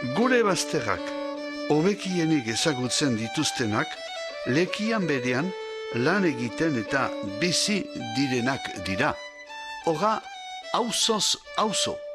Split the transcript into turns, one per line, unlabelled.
Gure bazterrak, hobekienik ezagutzen dituztenak, lekian berean lan egiten eta bizi direnak dira. Hoga, auzoz auzo.